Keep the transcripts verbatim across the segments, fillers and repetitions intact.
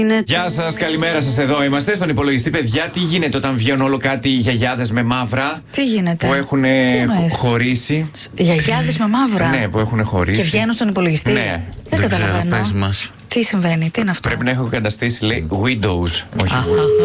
Είναι... Γεια σας, καλημέρα σας. Εδώ είμαστε στον υπολογιστή, παιδιά. Τι γίνεται όταν βγαίνουν όλο κάτι οι γιαγιάδες με μαύρα? Τι γίνεται? Που έχουν χωρίσει. Γιαγιάδες με μαύρα. Ναι, που έχουν χωρίσει. Και βγαίνουν στον υπολογιστή. Ναι. Δεν, Δεν καταλαβαίνω. Πες μας. Τι συμβαίνει, τι είναι αυτό? Πρέπει να έχω καταστήσει, λέει, Windows. Όχι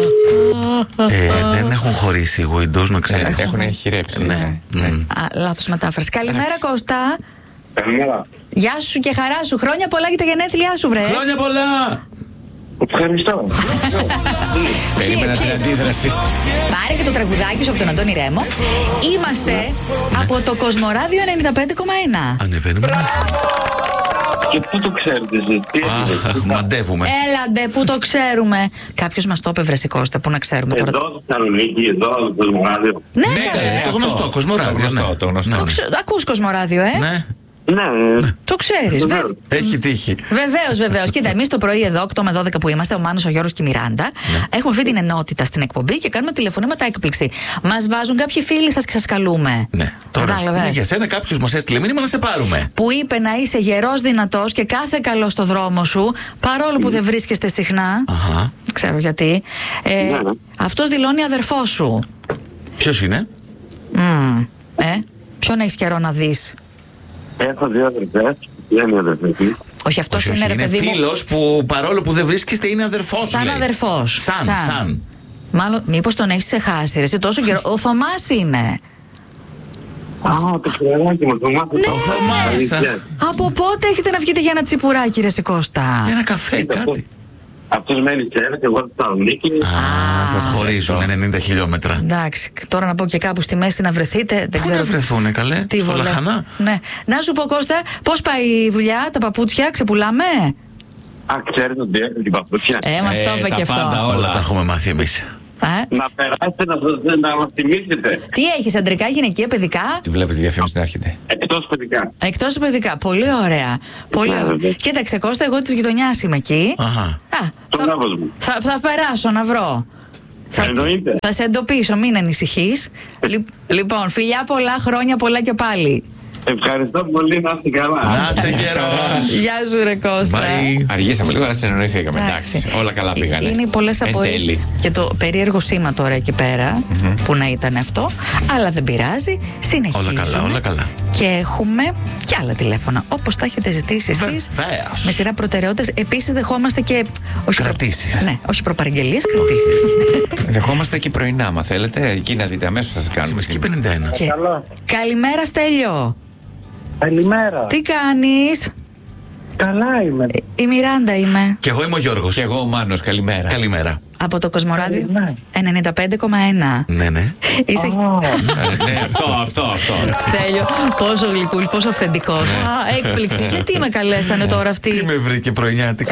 ε, δεν έχουν χωρίσει οι Windows, να ξέρεις. Έχουν χειρέψει. Ναι. ναι. Α, λάθος μετάφραση. Καλημέρα, Κώστα. Καλημέρα. Γεια σου και χαρά σου. Χρόνια πολλά για τα γενέθλιά σου, βρε. Χρόνια πολλά! Ευχαριστώ. Περίμενα την αντίδραση. Πάρε και το τραγουδάκι σου από τον Αντώνη Ρέμο. Είμαστε ναι. από το Κοσμοράδιο ενενήντα πέντε κόμμα ένα. Ανεβαίνουμε μαζί. Και πού το ξέρετε εσείς? Αχ, μαντεύουμε. Έλαντε, πού το ξέρουμε. Κάποιος μας το είπε, βρε Κώστα, πού να ξέρουμε τώρα. Εδώ στο Θεσσαλονίκη, εδώ στο Κοσμοράδιο. Ναι, Ναι, ναι, το γνωστό, Κοσμοράδιο. Το γνωστό. Ακούς Κοσμοράδιο, ε? Ναι. Ναι. Το ξέρεις, βέβαια. Έχει τύχει. Βεβαίως, βεβαίως. Κοίτα, εμείς το πρωί εδώ, οκτώ με δώδεκα που είμαστε, ο Μάνος, ο Γιώργος και η Μιράντα, ναι. έχουμε αυτή την ενότητα στην εκπομπή και κάνουμε τηλεφωνήματα έκπληξη. Μας βάζουν κάποιοι φίλοι σας και σας καλούμε. Ναι. Τώρα, ναι, για σένα κάποιος μας έστειλε μήνυμα να σε πάρουμε. Που είπε να είσαι γερός, δυνατός και κάθε καλό στο δρόμο σου, παρόλο που δεν βρίσκεστε συχνά. Αχα. Δεν ξέρω γιατί. Ε, ναι. αυτός δηλώνει αδερφό σου. Ποιος είναι? Mm. Ε, ποιον έχεις καιρό να δεις? Έχω δύο αδερφές. Δεν είναι αδερφές. Όχι, αυτός όχι, είναι, όχι, ρε είναι παιδί μου. φίλος που παρόλο που δεν βρίσκεστε είναι αδερφός. Σαν λέει. αδερφός. Σαν, σαν. σαν. Μάλλον, μήπως τον έχεις ξεχάσει, ρε, εσύ τόσο καιρό. Ο Θωμάς είναι. Α, το φιλαράκι μου, το μάθω. Ναι. Ο Θωμάς. Από πότε έχετε να βγείτε για ένα τσιπουράκι, ρε Κώστα? Για ένα καφέ, κάτι. Αυτός μένει σε ένα και εγώ στη Θεσσαλονίκη. Α, σας χωρίζουν ενενήντα χιλιόμετρα. Εντάξει, τώρα να πω και κάπου στη μέση να βρεθείτε. Δεν Πού ξέρω. να βρεθούνε, καλέ? Τι Στο βολεύει. Λαχανά. Ναι. Να σου πω, Κώστα, πώς πάει η δουλειά, τα παπούτσια, ξεπουλάμε? Α, ξέρετε ότι έχω την παπούτσια. Ε, μας το είπε τα και πάντα, αυτό. όλα. Όλα τα έχουμε μάθει εμείς. Ε? Να περάσετε να, σας, να μας τιμήσετε. Τι έχεις, αντρικά, γυναικεία, παιδικά? Τη βλέπετε τη διαφήμιση να έρχεται. Εκτός παιδικά. Εκτός παιδικά. Πολύ ωραία. Πολύ Ναι, ωραία. βέβαια. Κοίταξε, Κώστα, εγώ της γειτονιάς είμαι εκεί. Αχα. Α, Τον θα, άβος μου. θα, θα περάσω να βρω. Θα, Εννοείται. θα σε εντοπίσω, μην ανησυχείς. Λι- λοιπόν, φιλιά πολλά, χρόνια πολλά και πάλι. Ευχαριστώ πολύ, να είστε καλά. Να είσαι γερός. Γεια σου, ρε Κώστα. Bye. Αργήσαμε λίγο, αλλά συνεννοηθήκαμε. Εντάξει. Εντάξει, όλα καλά πήγανε. Είναι πολλές Εν απορίες. τέλει. Και το περίεργο σήμα τώρα εκεί πέρα, mm-hmm. που να ήταν αυτό. Αλλά δεν πειράζει. Συνεχίζουμε. Όλα καλά, όλα καλά. Και έχουμε και άλλα τηλέφωνα. Όπως τα έχετε ζητήσει εσείς. Βεβαίως. Με σειρά προτεραιότητες. Επίσης, δεχόμαστε και. Όχι Κρατήσεις. Προ... Ναι, όχι προπαραγγελίες, κρατήσεις. Δεχόμαστε και πρωινά, άμα θέλετε. Εκεί να δείτε, αμέσως θα σας κάνουμε. Σημαντική πενήντα ένα. Και... Καλά. Καλημέρα, Στέλιο. Καλημέρα. Τι κάνεις? Καλά είμαι. Η Μιράντα είμαι. Και εγώ είμαι ο Γιώργος. Και εγώ ο Μάνος, καλημέρα. Καλημέρα. Από το Κοσμοράδιο Καλημέρα. ενενήντα πέντε κόμμα ένα. Ναι, ναι. Είσαι. Ε, ναι, αυτό, αυτό, αυτό. Στέλιο, πόσο γλυκούλης, πόσο αυθεντικός. Α, έκπληξη. Γιατί με καλέσανε τώρα Τι αυτοί? με βρήκε πρωινιάτικα.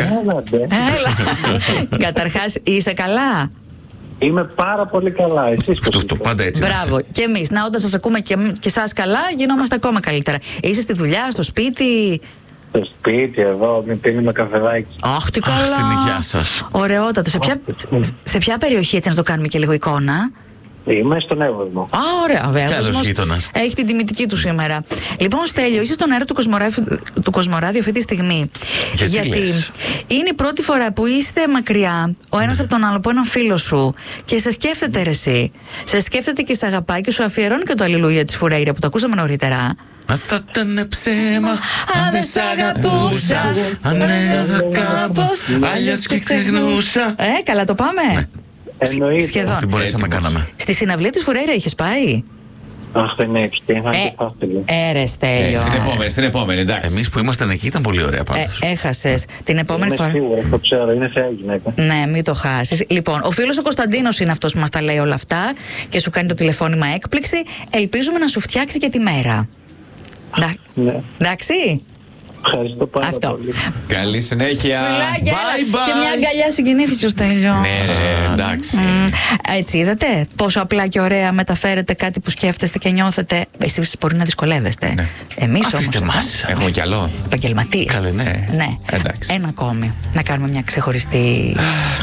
Έλα. Καταρχάς, είσαι καλά? Είμαι πάρα πολύ καλά. Εσείς πώς Το, το πάντα έτσι. να Μπράβο. είσαι. Και εμείς. Να, όταν σας ακούμε και, και εσάς καλά, γινόμαστε ακόμα καλύτερα. Είσαι στη δουλειά, στο σπίτι? στο σπίτι εδώ, μην πίνουμε καφεδάκι. Αχ, τι καλά. Αχ, στην υγειά σας. Ωραιότατο. Σε ποια, σε ποια περιοχή, έτσι να το κάνουμε και λίγο εικόνα? Είμαι στον Εύωσμο. Α, ωραία, βέβαια. Κι άλλος Κόσμος γείτονας. έχει την τιμητική του σήμερα. Λοιπόν, Στέλιο, είσαι στον αέρα του Κοσμοράδιο, του Κοσμοράδιο αυτή τη στιγμή. Γιατί λες? είναι η πρώτη φορά που είστε μακριά ο ένας από τον άλλο, από έναν φίλο σου, και σε σκέφτεται ρε εσύ. Σε σκέφτεται και σε αγαπάει και σου αφιερώνει και το Αλληλούια της Φουρέιρα που το ακούσαμε νωρίτερα. Αν θα ήταν ψέμα, αν δεν σ' αγαπούσα, αν έγραφα κάπως, αλλιώς και ξεχνούσα. Ε, καλά το πάμε. Εννοείται. Σχεδόν. Τι μπορέσαμε να Έτοιμος. κάναμε. Στη συναυλία της Φουρέιρα είχες πάει? Αχ, δεν έχει. Τι είχα και φάστηλο. Ε, ρε Ε, Στέλιο. στην επόμενη, στην επόμενη, εντάξει. Εμείς που ήμασταν εκεί ήταν πολύ ωραία Ε, πάντως. έχασες την επόμενη Είμαι φορά. σίγουρα, το ξέρω. Είναι θεά γυναίκα. Ναι, μην το χάσεις. Λοιπόν, ο φίλος ο Κωνσταντίνος είναι αυτός που μας τα λέει όλα αυτά και σου κάνει το τηλεφώνημα έκπληξη. Ελπίζουμε να σου φτιάξει και τη μέρα. Ντα- Ναι. Εντάξει. Ευχαριστώ πάρα Αυτό. πολύ. Καλή συνέχεια. Φιλάκια, bye, έλα. bye. Και μια αγκαλιά συγκινήθηκε ο Στέλιο. Ναι, ρε, εντάξει. Μμ, έτσι είδατε πόσο απλά και ωραία μεταφέρετε κάτι που σκέφτεστε και νιώθετε. Εσείς μπορεί να δυσκολεύεστε. Ναι. Εμείς Αφήστε όμως μας. Έχουμε κι άλλο. επαγγελματίες. Καλέ, ναι. Ναι. Εντάξει. Ένα ακόμη. Να κάνουμε μια ξεχωριστή.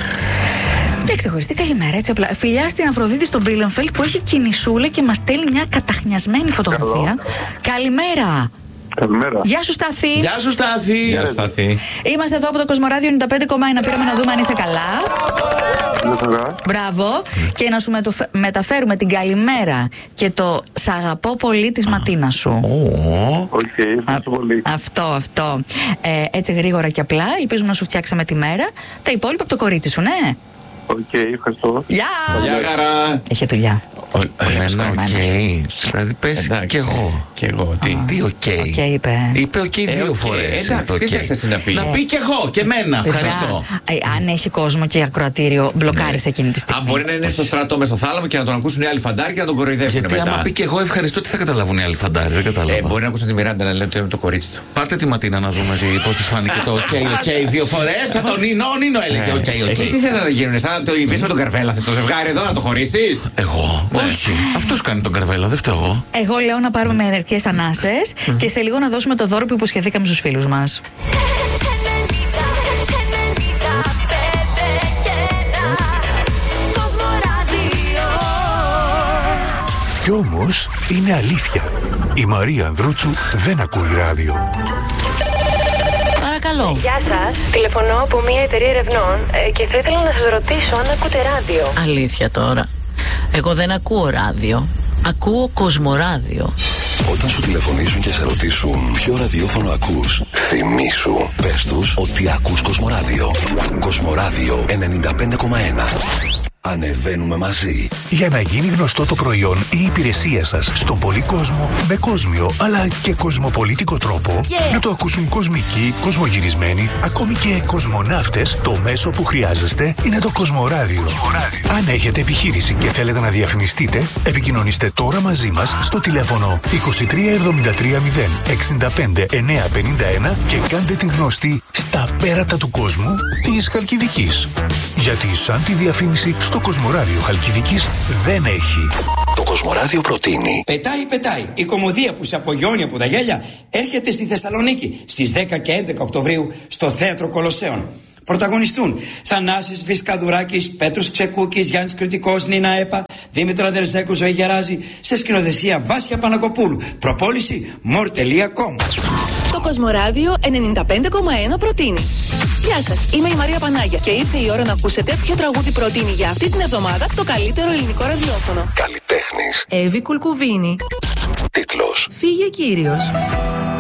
Μια ξεχωριστή καλημέρα, έτσι απλά. Φιλιά στην Αφροδίτη στον Μπίλενφελτ που έχει κινησούλα και μας στέλνει μια καταχνιασμένη φωτογραφία. Καλημέρα. Καλημέρα. Γεια σου Στάθη. Γεια σου Στάθη. Γεια σου, Στάθη. Είμαστε εδώ από το Κοσμοράδιο ενενήντα πέντε κόμμα ένα. Πήραμε να δούμε αν είσαι καλά. Γεια χαρά. Μπράβο. Και να σου μετοφε- μεταφέρουμε την καλημέρα και το «Σ' αγαπώ πολύ» της Ματίνα σου. Ω, Οκ, ευχαριστώ πολύ. Αυτό, αυτό. Ε, έτσι γρήγορα και απλά. Ελπίζουμε να σου φτιάξαμε τη μέρα. Τα υπόλοιπα από το κορίτσι σου, ναι. Οκ, ευχαριστώ. Γεια! Γεια χαρά. Έχει δουλειά. εμένα οκ. Δηλαδή πες Εντάξει. κι εγώ. Κι εγώ, τι. Τι οκ. Οκ, είπε. Είπε οκ δύο οκ. φορές. Εντάξει, είπε τι οκ. θες εσύ να πει? Να πει κι εγώ και εμένα. Ευχαριστώ. Παιδιά, ε, αν έχει κόσμο και ακροατήριο, μπλοκάρει εκείνη τη στιγμή. Αν μπορεί να είναι στο στρατό με στο θάλαμο και να τον ακούσουν οι άλλοι φαντάροι και να τον κοροϊδεύουν Γιατί μετά. άμα πει κι εγώ ευχαριστώ, τι θα καταλάβουν οι άλλοι φαντάροι. Δεν κατάλαβα. Ε, μπορεί να ακούσουν τη Μιράντα να λένε ότι είναι το κορίτσι του. Πάρτε τη Ματίνα να δούμε πώ τη φάνηκε το οκ, οκ δύο φορές. Σαν τον Νίνο, ο Νίνο έλεγε οκ, Εσύ τι οκ. θες να γίνουν, σαν να το υπείς με τον Καρβέλα, θες το ζευγάρι εδώ να το χωρίσεις? Εγώ. Όχι. Αυτό κάνει τον Καρβέλα, δεν φταίω εγώ. Εγώ λέω να πάρουμε μερικές ανάσες και σε λίγο να δώσουμε το δώρο που υποσχεθήκαμε στους φίλους μας. Κι όμως είναι αλήθεια. Η Μαρία Ανδρούτσου δεν ακούει ράδιο. Παρακαλώ. Γεια σας. Τηλεφωνώ από μια εταιρεία ερευνών ε, και θα ήθελα να σας ρωτήσω αν ακούτε ράδιο. Αλήθεια τώρα. Εγώ δεν ακούω ράδιο. Ακούω Κοσμοράδιο. Όταν σου τηλεφωνήσουν και σε ρωτήσουν ποιο ραδιόφωνο ακούς, θυμήσου, πες τους ότι ακούς Κοσμοράδιο. Κοσμοράδιο ενενήντα πέντε κόμμα ένα. Ανεβαίνουμε μαζί. Για να γίνει γνωστό το προϊόν ή η υπηρεσία σας στον πολύ κόσμο με κόσμιο αλλά και κοσμοπολίτικο τρόπο, να το ακούσουν κοσμικοί, κοσμογυρισμένοι, ακόμη και κοσμοναύτες, το μέσο που χρειάζεστε είναι το Κοσμοράδιο. Αν έχετε επιχείρηση και θέλετε να διαφημιστείτε, επικοινωνήστε τώρα μαζί μας στο τηλέφωνο είκοσι τρία εβδομήντα τρία μηδέν εξήντα πέντε εννιακόσια πενήντα ένα και κάντε την γνωστή στα πέρατα του κόσμου της Χαλκιδικής. Γιατί σαν τη διαφήμιση στο Κοσμοράδιο Χαλκιδικής δεν έχει. Το Κοσμοράδιο προτείνει. Πετάει, πετάει. Η κομμωδία που σε απογειώνει από τα γέλια έρχεται στη Θεσσαλονίκη στις δέκα και έντεκα Οκτωβρίου στο Θέατρο Κολοσσέων. Πρωταγωνιστούν Θανάσης Βυσκαδουράκης, Πέτρος Ξεκούκης, Γιάννης Κρητικός, Νίνα Έπα, Δήμητρα Δερσέκου, Ζωή Γεράζη, σε σκηνοθεσία Βάσια Πανακοπούλου. Προπόληση more τελεία com. Το Κοσμοράδιο ενενήντα πέντε κόμμα ένα προτείνει. Γεια σας, είμαι η Μαρία Πανάγια και ήρθε η ώρα να ακούσετε ποιο τραγούδι προτείνει για αυτή την εβδομάδα το καλύτερο ελληνικό ραδιόφωνο. Καλλιτέχνης. Εύη Κουλκουβίνη. Τίτλος. Φύγε Κύριος.